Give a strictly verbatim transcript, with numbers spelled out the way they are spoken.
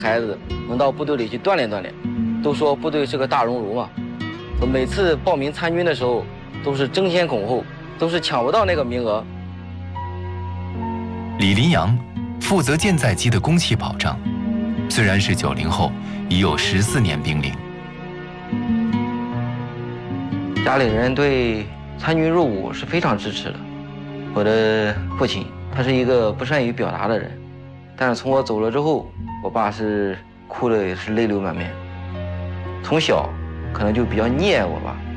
孩子能到部队里去锻炼锻炼。都说部队是个大熔炉嘛，我每次报名参军的时候都是争先恐后，都是抢不到那个名额。 李林阳负责舰载机的供气保障，虽然是九零后，已有十四年兵龄。 家里人对参军入伍是非常支持的。我的父亲他是一个不善于表达的人，但是从我走了之后，我爸是哭的也是泪流满面。从小可能就比较溺爱我吧。